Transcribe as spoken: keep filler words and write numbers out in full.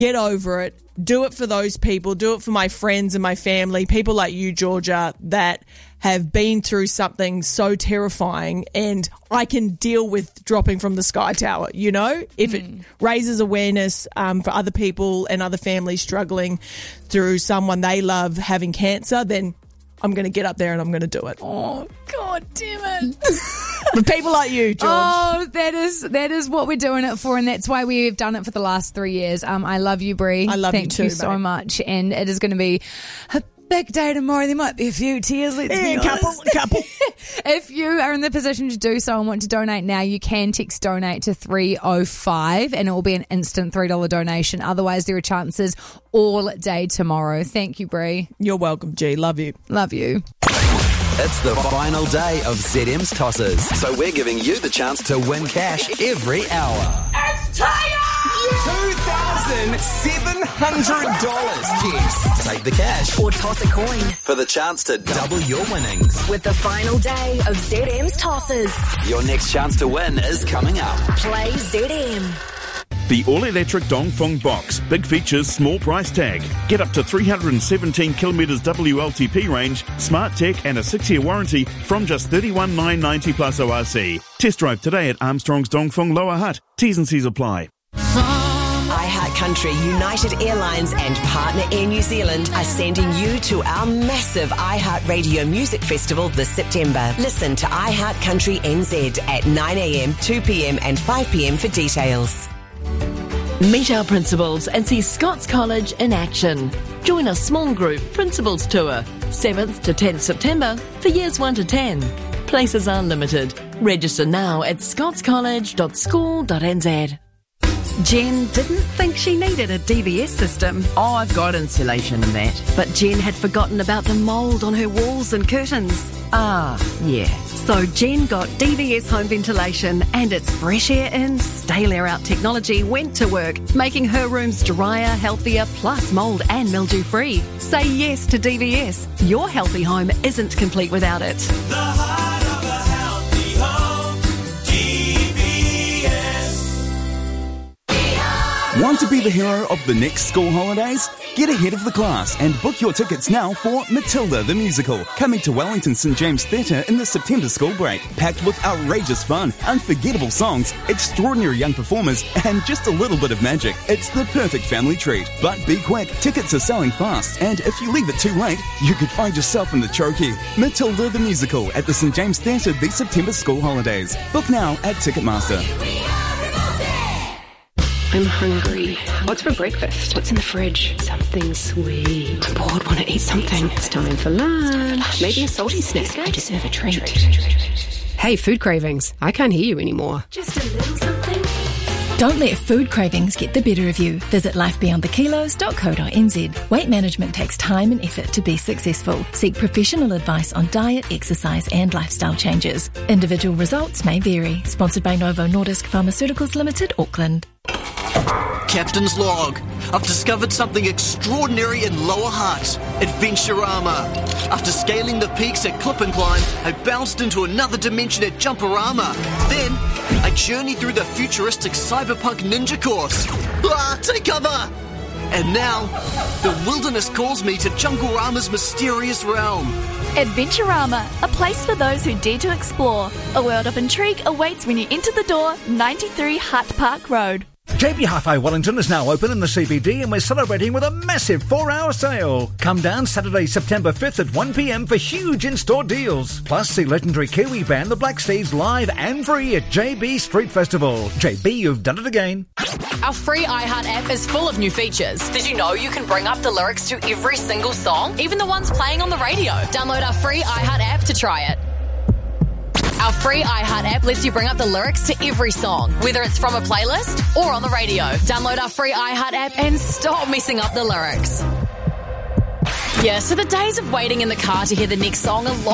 Get over it. Do it for those people. Do it for my friends and my family, people like you, Georgia, that have been through something so terrifying, and I can deal with dropping from the Sky Tower, you know? If it mm. raises awareness um, for other people and other families struggling through someone they love having cancer, then I'm going to get up there and I'm going to do it. Oh, God damn it. For people like you, George. Oh, that is that is what we're doing it for, and that's why we've done it for the last three years. Um, I love you, Bree. I love Thank you too, you so mate. much, and it is going to be a big day tomorrow. There might be a few tears, let's yeah, be a couple, honest. a couple. If you are in the position to do so and want to donate now, you can text donate to three oh five and it will be an instant three dollars donation. Otherwise, there are chances all day tomorrow. Thank you, Bree. You're welcome, G. Love you. Love you. It's the final day of Z M's Tossers, so we're giving you the chance to win cash every hour. It's time! two thousand seven hundred dollars. Yes. Take the cash Or toss a coin for the chance to double your winnings. with the final day of Z M's Tossers. Your next chance to win is coming up. Play Z M. The all-electric Dongfeng Box. Big features, small price tag. Get up to three hundred seventeen kilometres W L T P range, smart tech and a six-year warranty from just thirty-one thousand nine hundred ninety plus O R C. Test drive today at Armstrong's Dongfeng Lower Hutt. T's and C's apply. iHeart Country, United Airlines and Partner Air New Zealand are sending you to our massive iHeart Radio Music Festival this September. Listen to iHeart Country N Z at nine a.m, two p.m. and five p.m. for details. Meet our principals and see Scots College in action. Join a small group principals tour, seventh to tenth September for years one to ten. Places are limited. Register now at scots college dot school dot n z. Jen didn't think she needed a D V S system. Oh, I've got insulation and that. But Jen had forgotten about the mould on her walls and curtains. Ah, yeah. So Jen got D V S home ventilation, and its fresh air in, stale air out technology went to work, making her rooms drier, healthier, plus mould and mildew free. Say yes to D V S. Your healthy home isn't complete without it. The heart of a healthy home, D V S. Want to be the hero of the next school holidays? Get ahead of the class and book your tickets now for Matilda the Musical, coming to Wellington St James Theatre in the September school break. Packed with outrageous fun, unforgettable songs, extraordinary young performers, and just a little bit of magic. It's the perfect family treat. But be quick, tickets are selling fast, and if you leave it too late, you could find yourself in the chokey. Matilda the Musical at the St James Theatre these September school holidays. Book now at Ticketmaster. I'm hungry. What's for breakfast? What's in the fridge? Something sweet. I'm bored, want to eat something. It's time for lunch. Maybe a salty snack. I deserve a treat. Hey, food cravings. I can't hear you anymore. Just a little something. Don't let food cravings get the better of you. Visit life beyond the kilos dot co dot n z. Weight management takes time and effort to be successful. Seek professional advice on diet, exercise and lifestyle changes. Individual results may vary. Sponsored by Novo Nordisk Pharmaceuticals Limited, Auckland. Captain's log. I've discovered something extraordinary in Lower Hutt. Adventurama. After scaling the peaks at Clip and Climb, I bounced into another dimension at Jumperama. Then, I journeyed through the futuristic cyberpunk ninja course. Ah, take cover! And now, the wilderness calls me to Junglerama's mysterious realm. Adventurama, a place for those who dare to explore. A world of intrigue awaits when you enter the door, ninety-three Hutt Park Road. J B Hi-Fi Wellington is now open in the C B D and we're celebrating with a massive four-hour sale. Come down Saturday, September fifth at one p.m. for huge in-store deals. Plus, see legendary Kiwi band The Black Seeds live and free at J B Street Festival. J B, you've done it again. Our free iHeart app is full of new features. Did you know you can bring up the lyrics to every single song, even the ones playing on the radio? Download our free iHeart app to try it. Our free iHeart app lets you bring up the lyrics to every song, whether it's from a playlist or on the radio. Download our free iHeart app and stop messing up the lyrics. Yeah, so the days of waiting in the car to hear the next song are long.